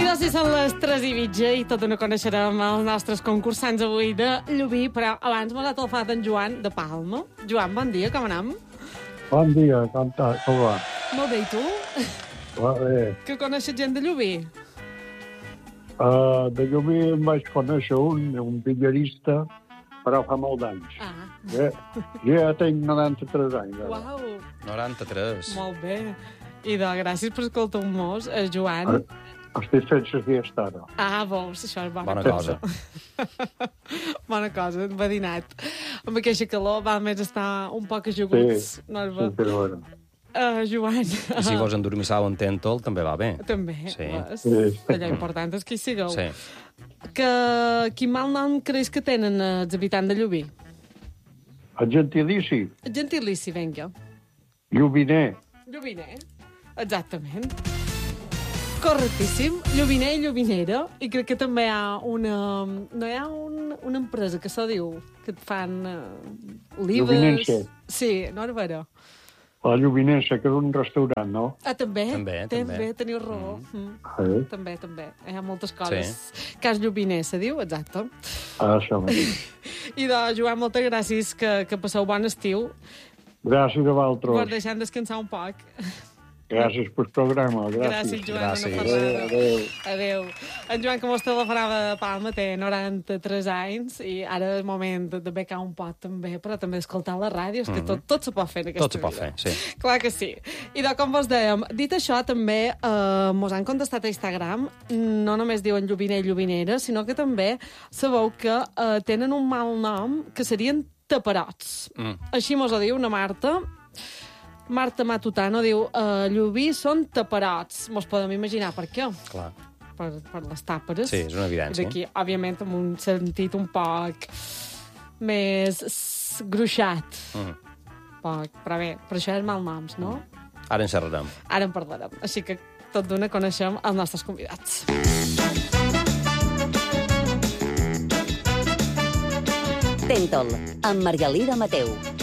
Doncs sí, són les 3:20 i tot no coneixerem els nostres concursants avui de Llubí, però abans m'ha telefat en Joan de Palma. Joan, bon dia, com anem? Bon dia, com va? Molt bé, i tu? Va bé. Que coneixes gent de Llubí? De Llubí em vaig conèixer un billarista, però fa molt d'anys. Jo ja tinc 93 anys. Uau, 93. molt bé. I de gràcies per escoltar-nos, Joan. Estic fent la fiesta ara. Veus, això és bona Bona cosa. cosa. Bona cosa, enverinat. Amb aquesta calor val més estar un poc ajuguts. Sí, no és sí, però bueno. Joan. I si vols endormissar un tèntol, també va bé. També. Sí. Allò important és que hi sigueu. Sí. Quin mal nom creus que tenen els habitants de Llubí? El gentilici, Gentilici, vinga. llubiner. Llubiner, exactament. Correctíssim. Llubiner i llubinera. I crec que també hi ha una... No hi ha una empresa que se diu que et fan olives... Llubinense. Sí, no és vera. La llubinense, que és un restaurant, no? També. També. Teniu raó. Sí. També. Hi ha moltes coses. Cas llubiner, se diu, exacte. Això mateix. I Joan, moltes gràcies, que passeu bon estiu. Gràcies a Per vosaltres. deixar descansar un poc. Gràcies pel programa. Gràcies, Joan. Gràcies. Una parlada. Adéu. Adéu. En Joan, que mos telefonava de Palma, té 93 anys i ara és moment de becar un pot també, però també d'escoltar la ràdio. És que tot se pot fer en aquesta Tot se pot vida. fer, sí. Clar que sí. I com vos dèiem, dit això, també mos han contestat a Instagram, no només diuen llubiner i llubinera, sinó que també sabeu que tenen un mal nom que serien taperots. Així mos ho diu una Marta. Marta Matutano diu Llubí són taperots. Mos podem imaginar per què. Clar. Per les tàperes. Sí, és una evidència. I d'aquí, òbviament, amb un sentit un poc més gruixat. Però bé, per això és malnoms, no? Ara en xerrarem. Ara en parlarem. Així que tot d'una coneixem els nostres convidats. Tèntol, amb Margalida Mateu.